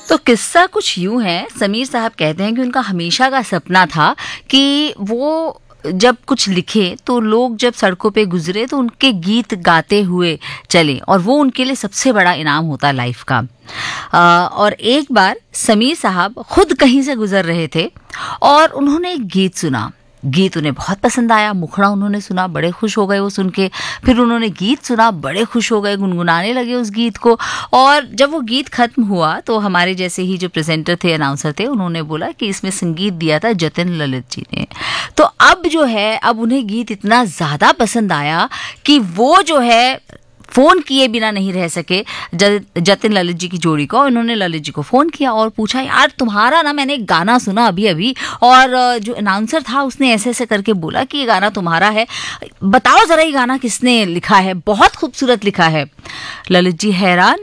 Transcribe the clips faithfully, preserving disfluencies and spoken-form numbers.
तो किस्सा कुछ यूं है, समीर साहब कहते हैं कि उनका हमेशा का सपना था कि वो जब कुछ लिखे तो लोग जब सड़कों पे गुजरे तो उनके गीत गाते हुए चले, और वो उनके लिए सबसे बड़ा इनाम होता लाइफ का। आ, और एक बार समीर साहब खुद कहीं से गुजर रहे थे और उन्होंने एक गीत सुना। गीत उन्हें बहुत पसंद आया, मुखड़ा उन्होंने सुना, बड़े खुश हो गए वो सुन के। फिर उन्होंने गीत सुना, बड़े खुश हो गए, गुनगुनाने लगे उस गीत को। और जब वो गीत खत्म हुआ तो हमारे जैसे ही जो प्रेजेंटर थे, अनाउंसर थे, उन्होंने बोला कि इसमें संगीत दिया था जतिन ललित जी ने। तो अब जो है, अब उन्हें गीत इतना ज़्यादा पसंद आया कि वो जो है फ़ोन किए बिना नहीं रह सके जतिन ललित जी की जोड़ी को। इन्होंने ललित जी को फ़ोन किया और पूछा, यार तुम्हारा ना मैंने एक गाना सुना अभी अभी, और जो अनाउंसर था उसने ऐसे ऐसे करके बोला कि ये गाना तुम्हारा है, बताओ ज़रा ये गाना किसने लिखा है, बहुत खूबसूरत लिखा है। ललित जी हैरान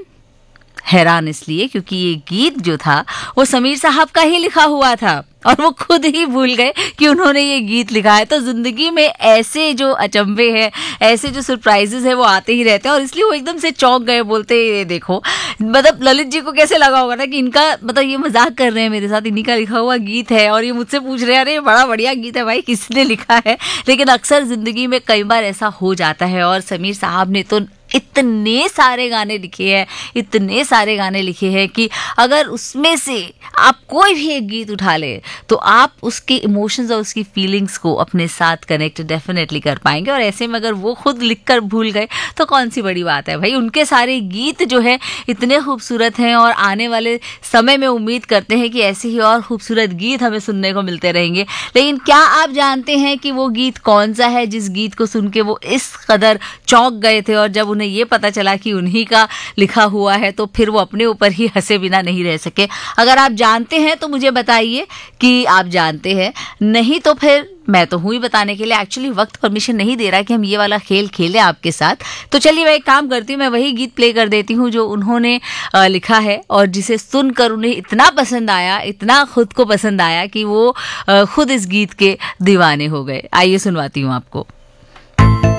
हैरान इसलिए क्योंकि ये गीत जो था वो समीर साहब का ही लिखा हुआ था और वो खुद ही भूल गए कि उन्होंने ये गीत लिखा है। तो जिंदगी में ऐसे जो अचंभे हैं, ऐसे जो सरप्राइजेस हैं वो आते ही रहते हैं, और इसलिए वो एकदम से चौंक गए, बोलते ये देखो, मतलब ललित जी को कैसे लगा होगा ना कि इनका, मतलब ये मजाक कर रहे हैं मेरे साथ, इन्हीं का लिखा हुआ गीत है और ये मुझसे पूछ रहे हैं अरे बड़ा बढ़िया गीत है भाई, किसने लिखा है। लेकिन अक्सर जिंदगी में कई बार ऐसा हो जाता है, और समीर साहब ने तो इतने सारे गाने लिखे हैं, इतने सारे गाने लिखे हैं कि अगर उसमें से आप कोई भी एक गीत उठा ले तो आप उसके इमोशंस और उसकी फीलिंग्स को अपने साथ कनेक्ट डेफिनेटली कर पाएंगे। और ऐसे में अगर वो खुद लिखकर भूल गए तो कौन सी बड़ी बात है भाई। उनके सारे गीत जो है इतने खूबसूरत हैं, और आने वाले समय में उम्मीद करते हैं कि ऐसे ही और खूबसूरत गीत हमें सुनने को मिलते रहेंगे। लेकिन क्या आप जानते हैं कि वो गीत कौन सा है जिस गीत को सुन के वो इस कदर चौंक गए थे, और जब उन्हें ये पता चला कि उन्हीं का लिखा हुआ है तो फिर वो अपने ऊपर ही हंसे बिना नहीं रह सके। अगर आप जानते हैं तो मुझे बताइए कि आप जानते हैं, नहीं तो फिर मैं तो हूँ ही बताने के लिए। एक्चुअली वक्त परमिशन नहीं दे रहा कि हम ये वाला खेल खेलें आपके साथ, तो चलिए मैं एक काम करती हूँ, मैं वही गीत प्ले कर देती हूँ जो उन्होंने आ, लिखा है और जिसे सुनकर उन्हें इतना पसंद आया, इतना खुद को पसंद आया कि वो आ, खुद इस गीत के दीवाने हो गए। आइए सुनवाती हूँ आपको।